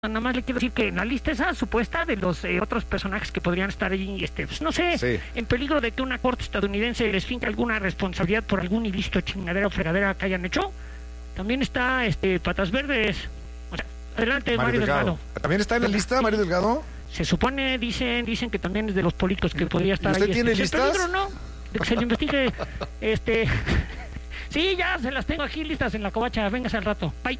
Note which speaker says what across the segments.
Speaker 1: nada más le quiero decir que en la lista esa supuesta de los otros personajes que podrían estar ahí, pues no sé,
Speaker 2: sí,
Speaker 1: en peligro de que una corte estadounidense les finque alguna responsabilidad por algún ilícito, chingadera o fregadera que hayan hecho, también está Patas Verdes. O sea, adelante, Mario Delgado.
Speaker 2: ¿También está en la lista, Mario Delgado?
Speaker 1: Se supone, dicen que también es de los políticos que podría estar
Speaker 2: ¿Usted
Speaker 1: ahí.
Speaker 2: tiene listas?
Speaker 1: Peligro, ¿no? De que se le investigue, Sí, ya se las tengo aquí listas en la covacha. Véngase al rato. Bye.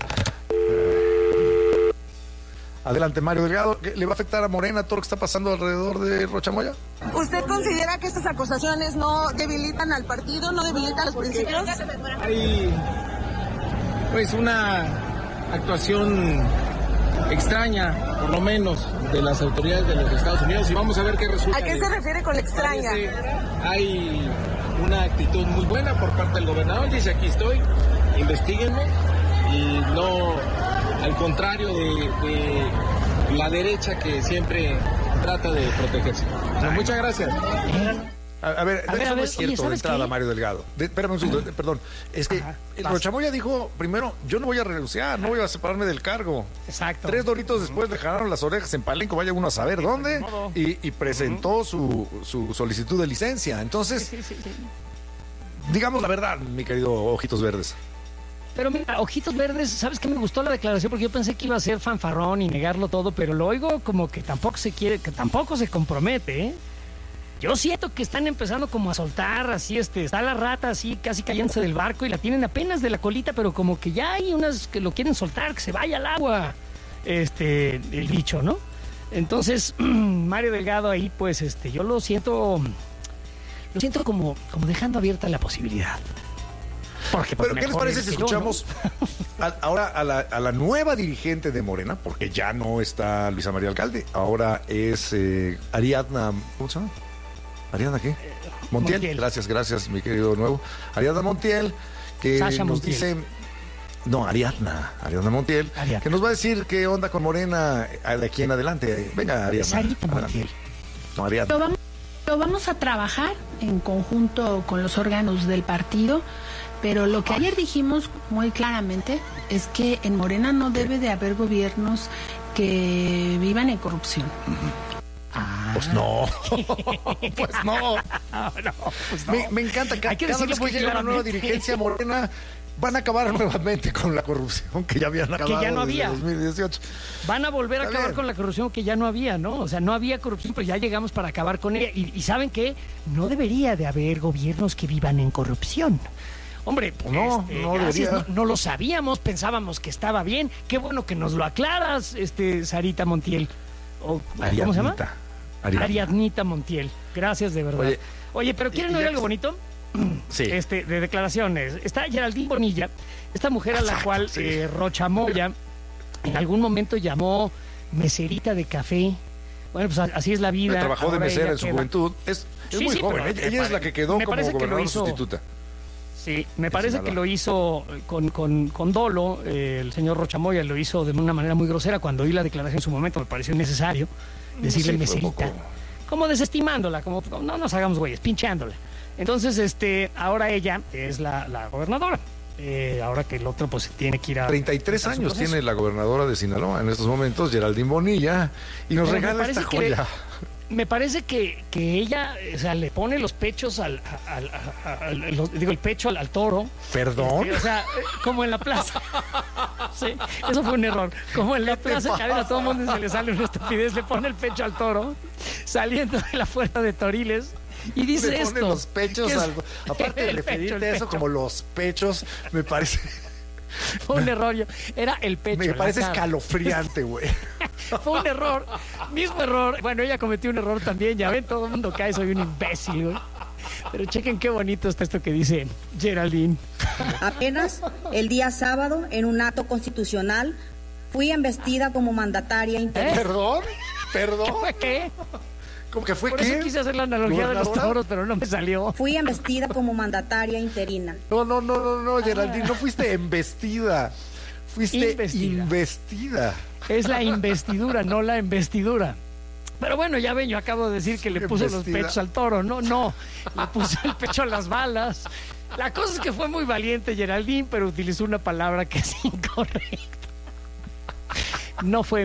Speaker 2: Adelante, Mario Delgado. ¿Le va a afectar a Morena todo lo que está pasando alrededor de Rochamoya?
Speaker 3: ¿Usted considera que estas acusaciones no debilitan al partido, no debilitan los principios?
Speaker 4: Hay pues una actuación extraña, por lo menos, de las autoridades de los Estados Unidos, y vamos a ver qué resulta.
Speaker 3: ¿A qué se refiere con extraña?
Speaker 4: Hay una actitud muy buena por parte del gobernador, dice aquí estoy, investíguenme, y no al contrario de la derecha que siempre trata de protegerse. Muchas gracias.
Speaker 2: A ver, eso no es cierto.
Speaker 1: Oye,
Speaker 2: de entrada,
Speaker 1: qué?
Speaker 2: Mario Delgado. Espérame un segundo, perdón. Es que Rochamoya dijo, primero, yo no voy a renunciar, no voy a separarme del cargo.
Speaker 1: Exacto.
Speaker 2: 3 doritos después le jalaron las orejas en Palenco, vaya uno a saber dónde, y presentó su solicitud de licencia. Entonces,
Speaker 1: Sí.
Speaker 2: digamos la verdad, mi querido Ojitos Verdes.
Speaker 1: Pero mira, Ojitos Verdes, ¿sabes qué? Me gustó la declaración porque yo pensé que iba a ser fanfarrón y negarlo todo, pero lo oigo como que tampoco se quiere, que tampoco se compromete, ¿eh? Yo siento que están empezando como a soltar, así, está la rata así casi cayéndose del barco y la tienen apenas de la colita, pero como que ya hay unas que lo quieren soltar, que se vaya al agua, el bicho, ¿no? Entonces, Mario Delgado ahí, pues, yo lo siento como dejando abierta la posibilidad. Porque, pues,
Speaker 2: Pero, ¿qué les parece si escuchamos ahora a la nueva dirigente de Morena? Porque ya no está Luisa María Alcalde, ahora es Ariadna, ¿cómo se llama? ¿Ariadna qué? Montiel. Gracias, mi querido nuevo. Ariadna Montiel, que
Speaker 1: Sasha
Speaker 2: nos
Speaker 1: Montiel.
Speaker 2: dice... No, Ariadna Montiel, que nos va a decir qué onda con Morena de aquí en adelante. Venga, Ariadna.
Speaker 1: Sarita Montiel.
Speaker 2: No, Ariadna.
Speaker 5: Lo vamos a trabajar en conjunto con los órganos del partido, pero lo que ayer dijimos muy claramente es que en Morena no debe de haber gobiernos que vivan en corrupción.
Speaker 2: Pues no. Pues no.
Speaker 1: Pues no.
Speaker 2: Me encanta que
Speaker 1: Hay que
Speaker 2: cada
Speaker 1: decirles
Speaker 2: vez que
Speaker 1: que
Speaker 2: llega una nueva
Speaker 1: claramente.
Speaker 2: dirigencia Morena van a acabar nuevamente con la corrupción que ya habían acabado
Speaker 1: ya no
Speaker 2: desde
Speaker 1: había.
Speaker 2: 2018.
Speaker 1: Van a volver a
Speaker 2: Está
Speaker 1: acabar
Speaker 2: bien.
Speaker 1: con la corrupción que ya no había, ¿no? O sea, no había corrupción, pero ya llegamos para acabar con ella. Y ¿saben qué? No debería de haber gobiernos que vivan en corrupción. Hombre,
Speaker 2: No, no
Speaker 1: gracias,
Speaker 2: debería.
Speaker 1: no lo sabíamos, pensábamos que estaba bien. Qué bueno que nos lo aclaras, Sarita Montiel. ¿Cómo se llama? Ariadnita Montiel. Gracias, de verdad. Oye, pero ¿quieren
Speaker 2: y
Speaker 1: oír
Speaker 2: ya
Speaker 1: algo
Speaker 2: que-
Speaker 1: bonito?
Speaker 2: Sí.
Speaker 1: De declaraciones. Está Geraldine Bonilla, esta mujer a la cual
Speaker 2: sí.
Speaker 1: Rochamoya en algún momento llamó meserita de café. Bueno, pues así es la vida.
Speaker 2: Trabajó de
Speaker 1: Ahora
Speaker 2: mesera
Speaker 1: ella
Speaker 2: en su
Speaker 1: queda-
Speaker 2: juventud. Es
Speaker 1: Sí,
Speaker 2: muy
Speaker 1: sí,
Speaker 2: joven.
Speaker 1: pero
Speaker 2: Ella es la que quedó
Speaker 1: me
Speaker 2: como
Speaker 1: parece que lo
Speaker 2: gobernadora
Speaker 1: hizo-
Speaker 2: sustituta.
Speaker 1: Sí, me parece que
Speaker 2: Sinaloa.
Speaker 1: lo hizo con dolo, el señor Rochamoya lo hizo de una manera muy grosera. Cuando oí la declaración en su momento me pareció innecesario decirle
Speaker 2: Sí, fue un
Speaker 1: meserita.
Speaker 2: poco-
Speaker 1: Como desestimándola, como no nos hagamos güeyes, pinchándola. Entonces, ahora ella es la gobernadora. Ahora que el otro pues tiene que ir a...
Speaker 2: 33
Speaker 1: empezar su
Speaker 2: años
Speaker 1: proceso.
Speaker 2: tiene la gobernadora de Sinaloa en estos momentos, Geraldine Bonilla, y nos
Speaker 1: Pero me
Speaker 2: regala
Speaker 1: parece
Speaker 2: esta
Speaker 1: que
Speaker 2: joya.
Speaker 1: Me parece que ella, o sea, le pone los pechos el pecho al toro.
Speaker 2: ¿Perdón?
Speaker 1: O sea, como en la plaza. Sí, eso fue un error. Como en la plaza, que a todo el mundo se le sale una estupidez, le pone el pecho al toro, saliendo de la puerta de Toriles, y dice
Speaker 2: Le pone
Speaker 1: esto.
Speaker 2: los pechos
Speaker 1: que es-
Speaker 2: aparte de
Speaker 1: el pecho,
Speaker 2: referirte
Speaker 1: el
Speaker 2: a eso
Speaker 1: pecho.
Speaker 2: como los pechos, me parece
Speaker 1: Fue un error. Era el pecho.
Speaker 2: me
Speaker 1: la
Speaker 2: parece
Speaker 1: cara.
Speaker 2: escalofriante, güey.
Speaker 1: Fue un error, mismo error. Bueno, ella cometió un error también, ya ven, todo el mundo cae, soy un imbécil, güey. Pero chequen qué bonito está esto que dice Geraldine.
Speaker 6: Apenas el día sábado, en un acto constitucional, fui embestida como mandataria interina.
Speaker 2: ¿Perdón?
Speaker 1: ¿Fue qué?
Speaker 2: ¿Cómo que fue
Speaker 1: Por
Speaker 2: qué?
Speaker 1: eso quise hacer la analogía de los
Speaker 2: ¿Gobernadora?
Speaker 1: toros, pero no me salió.
Speaker 6: Fui embestida como mandataria interina.
Speaker 2: No, Geraldine, no fuiste embestida. Fuiste
Speaker 1: Investida.
Speaker 2: investida.
Speaker 1: Es la investidura, no la embestidura. Pero bueno, ya ven, yo acabo de decir que le puse los
Speaker 2: Embestida.
Speaker 1: pechos al toro. No, le puse el pecho a las balas. La cosa es que fue muy valiente Geraldine, pero utilizó una palabra que es incorrecta. no fue